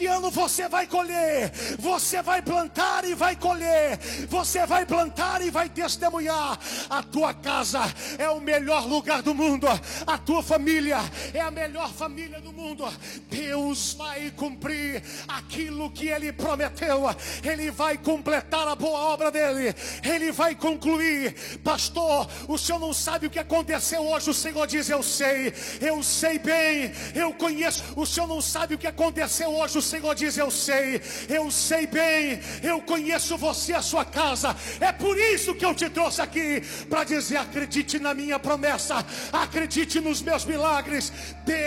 Esse ano você vai colher. Você vai plantar e vai colher. Você vai plantar e vai testemunhar. A tua casa é o melhor lugar do mundo. A tua família é a melhor família do mundo. Deus vai cumprir aquilo que Ele prometeu. Ele vai completar a boa obra dele. Ele vai concluir. Pastor, o senhor não sabe o que aconteceu hoje. O Senhor diz: eu sei bem, eu conheço. O senhor não sabe o que aconteceu hoje. O Senhor diz: eu sei bem, eu conheço você e a sua casa. É por isso que eu te trouxe aqui, para dizer: acredite na minha promessa, acredite nos meus milagres.